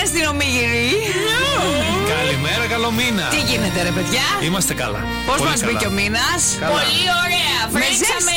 στην Ομίγυρη. Καλημέρα, καλό μήνα. Τι γίνεται, ρε παιδιά? Είμαστε καλά. Πώς μας μπήκε ο μήνας? Πολύ ωραία. Βρέξαμε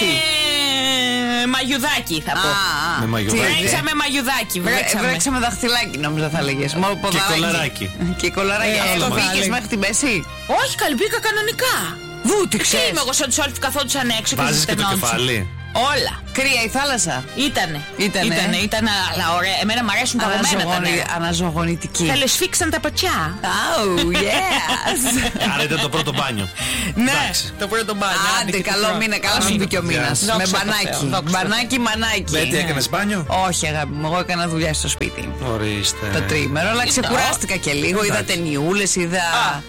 μαγιουδάκι, θα πω. Με μαγιουδάκι. Βρέξαμε μαγιουδάκι. Βρέξαμε δαχτυλάκι, νόμιζα θα λέγες. Και κολαράκι. Και κολαράκι. Το βγήκες μέχρι την μέση? Όχι, καλή, μπήκα κανονικά. Βούτυξες. Τι είμαι εγώ σαν τους άλλους που καθόντουσαν έξω και Βάζεις και το κεφάλι. Όλα. Κρύα η θάλασσα. Ήτανε, αλλά ωραία. Εμένα μου αρέσουν παγωμένα τα νερά. Αναζωογονητική. Θα σφίξαν τα πατιά. Oh, yes. Άρα ήταν το πρώτο μπάνιο. Ναι, το πρώτο μπάνιο. Άντε, καλό μήνα, καλά σου μπήκε ο μήνας. Με μπανάκι. Μπανάκι, μανάκι. Μπέτη, έκανες μπάνιο? Όχι, αγάπη μου, εγώ έκανα δουλειά στο σπίτι. Ορίστε. Το τρίμερο, αλλά ξεκουράστηκα και λίγο. Είδα ταινιούλες, είδα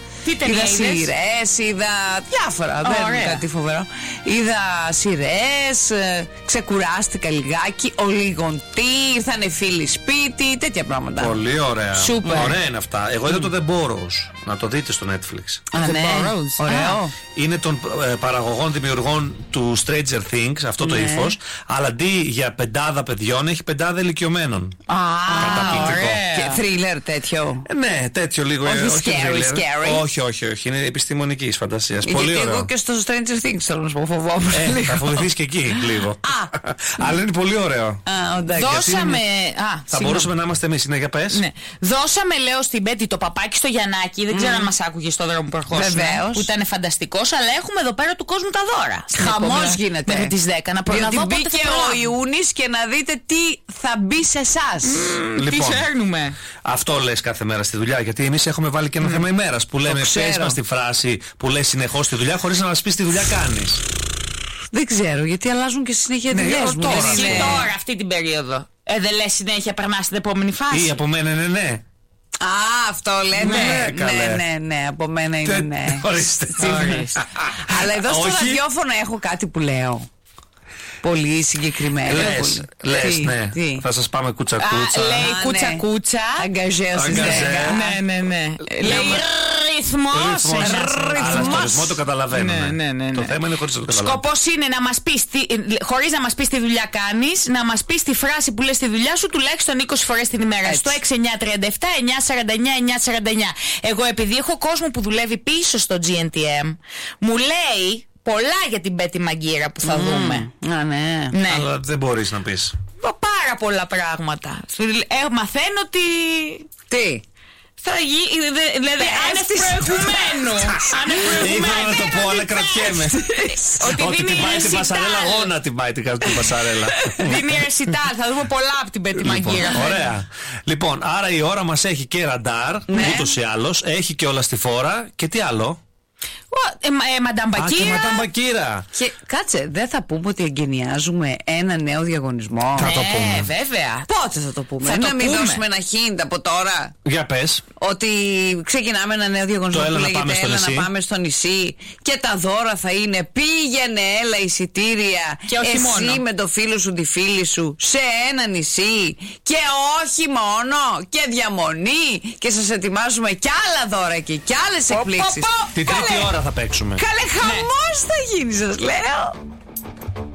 σειρές, είδα διάφορα. Δεν είναι κάτι φοβερό. Είδα σειρές, ξεκουράστηκα λιγάκι. Ο Λιγοντή, ήρθανε φίλοι σπίτι, τέτοια πράγματα. Πολύ ωραία. Σούπερ. Ωραία είναι αυτά. Εγώ είδα το The Borrows. Να το δείτε στο Netflix. Α, ναι. Ωραίο. Είναι των παραγωγών δημιουργών του Stranger Things, αυτό το ύφος. Αλλά αντί για 5 παιδιών, έχει 5 ηλικιωμένων. Καταπληκτικό. Και thriller τέτοιο. Ναι, τέτοιο λίγο. Όχι scary. Όχι. Είναι επιστημονικής φαντασίας. Πολύ γιατί ωραίο. εγώ και στο Stranger Things θέλω να σου πω, φοβόμουν. Θα φοβηθείς και εκεί λίγο. Αλλά είναι πολύ ωραίο. Δώσαμε. Θα μπορούσαμε να είμαστε εμείς, για πες. Ναι. Δώσαμε, λέω, στην Πέτη το παπάκι στο Γιαννάκι. Δεν ξέρω αν μας άκουγε στο δρόμο που προχώρησαμε. Βεβαίως. Που ήταν φανταστικός, αλλά έχουμε εδώ πέρα του κόσμου τα δώρα. Χαμός γίνεται. Μέχρι τις 10 να διότι προλαβώ. μπήκε ο Ιούνις και να δείτε τι θα μπει σε εσάς. Λοιπόν, τι σέρνουμε. αυτό λες κάθε μέρα στη δουλειά. Γιατί εμείς έχουμε βάλει και ένα θέμα ημέρας που λέμε πες μας τη φράση που λες συνεχώς στη δουλειά χωρίς να μας πεις τι δουλειά κάνεις. Δεν ξέρω, γιατί αλλάζουν και συνέχεια δουλειές μου. Τώρα αυτή την περίοδο. Δεν λες συνέχεια περνάς στην επόμενη φάση. Ή από μένα είναι ναι. Α, αυτό λέτε. Ναι, από μένα είναι ναι. Ορίστε. Αλλά εδώ στο ραδιόφωνο έχω κάτι που λέω. Πολύ συγκεκριμένα. Λες, ναι. Θα σας πάμε κούτσα-κούτσα. Λέει κούτσα-κούτσα. Αγκαζέω στις 10. Ναι. Λέει ρυθμός. Αλλά στο ρυθμό το καταλαβαίνουμε. Ναι. Το θέμα είναι χωρίς το καταλαβαίνουμε. Σκοπός είναι να μας πεις, χωρίς να μας πεις τι δουλειά κάνεις, να μας πεις τη φράση που λες στη δουλειά σου τουλάχιστον 20 φορές την ημέρα. Στο 6937 949 949. Εγώ επειδή έχω κόσμο που δουλεύει πίσω στο GNTM, μου λέει πολλά για την Πέτη Μαγκύρα που θα δούμε. Ναι. Αλλά δεν μπορείς να πεις. Πάρα πολλά πράγματα. Μαθαίνω ότι. Τι? Θα γίνει. Δηλαδή, ανευπροηγουμένου. Ήθελα να το πω, αλλά κρατιέμαι. Ότι την πάει την πασαρέλα, εγώ να την πάει την πασαρέλα. Δίνει ρεσιτάλ, θα δούμε πολλά από την Πέτη Μαγκύρα. Ωραία. Λοιπόν, άρα η ώρα μας έχει και ραντάρ, ούτως ή άλλως. Έχει και όλα στη φόρα. Και τι άλλο? Μανταμπακύρα. Και κάτσε, δεν θα πούμε ότι εγκαινιάζουμε ένα νέο διαγωνισμό? Θα το πούμε. Βέβαια. Πότε θα το πούμε? Να μην δώσουμε ένα hint από τώρα? Για πες. Ότι ξεκινάμε ένα νέο διαγωνισμό που λέγεται Έλα να πάμε στο νησί. Και τα δώρα θα είναι πήγαινε, έλα εισιτήρια. Και όχι εσύ μόνο. με το φίλο σου, τη φίλη σου σε ένα νησί. Και όχι μόνο. Και διαμονή. Και σας ετοιμάζουμε κι άλλα δώρα και κι άλλες εκπλήξεις. Την τρίτη ώρα θα παίξουμε. Καλέ χαμός θα γίνει, σας λέω.